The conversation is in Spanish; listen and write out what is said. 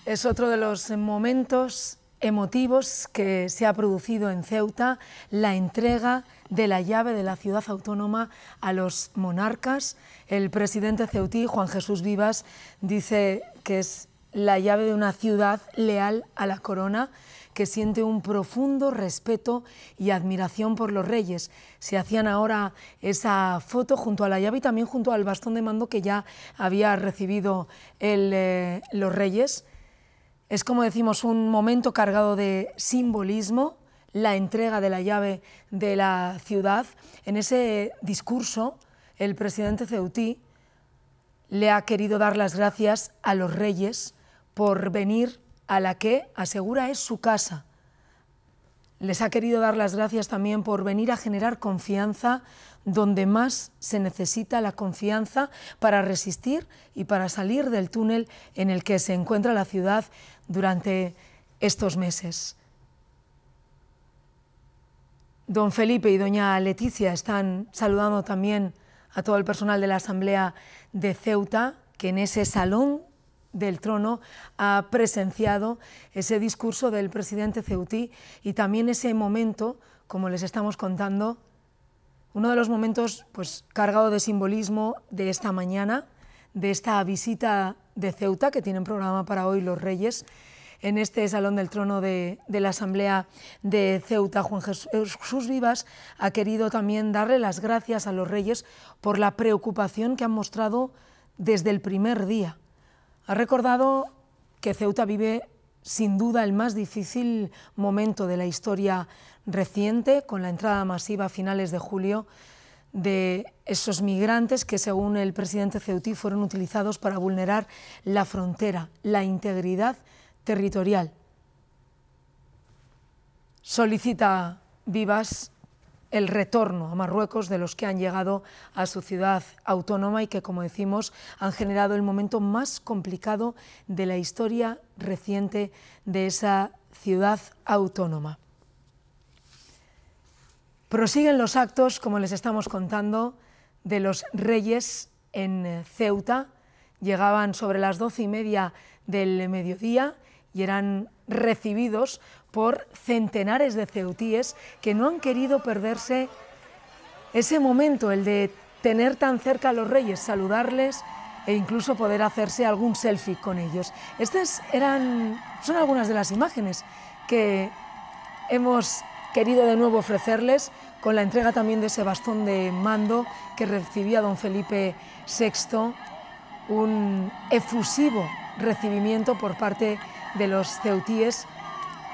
Es otro de los momentos emotivos que se ha producido en Ceuta, la entrega de la llave de la ciudad autónoma a los monarcas. El presidente ceutí, Juan Jesús Vivas, dice que es la llave de una ciudad leal a la corona, que siente un profundo respeto y admiración por los reyes. Se hacían ahora esa foto junto a la llave y también junto al bastón de mando que ya había recibido los reyes. Es, como decimos, un momento cargado de simbolismo, la entrega de la llave de la ciudad. En ese discurso, el presidente ceutí le ha querido dar las gracias a los reyes por venir a la que, asegura, es su casa. Les ha querido dar las gracias también por venir a generar confianza donde más se necesita la confianza para resistir y para salir del túnel en el que se encuentra la ciudad durante estos meses. Don Felipe y doña Leticia están saludando también a todo el personal de la Asamblea de Ceuta, que en ese salón del trono ha presenciado ese discurso del presidente ceutí y también ese momento, como les estamos contando, uno de los momentos cargado de simbolismo de esta mañana, de esta visita de Ceuta que tienen programa para hoy los reyes en este salón del trono de la Asamblea de Ceuta. Juan Jesús Vivas ha querido también darle las gracias a los reyes por la preocupación que han mostrado desde el primer día. Ha recordado que Ceuta vive sin duda el más difícil momento de la historia reciente, con la entrada masiva a finales de julio de esos migrantes que, según el presidente ceutí, fueron utilizados para vulnerar la frontera, la integridad territorial. Solicita Vivas el retorno a Marruecos de los que han llegado a su ciudad autónoma y que, como decimos, han generado el momento más complicado de la historia reciente de esa ciudad autónoma. Prosiguen los actos, como les estamos contando, de los reyes en Ceuta. Llegaban sobre las 12:30 del mediodía y eran recibidos por centenares de ceutíes que no han querido perderse ese momento, el de tener tan cerca a los reyes, saludarles e incluso poder hacerse algún selfie con ellos. Estas son algunas de las imágenes que hemos querido de nuevo ofrecerles, con la entrega también de ese bastón de mando que recibía don Felipe VI, un efusivo recibimiento por parte de los ceutíes